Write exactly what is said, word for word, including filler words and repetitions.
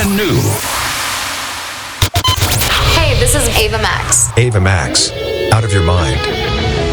brand new. Hey, this is Ava Max. Ava Max, Out of Your Mind.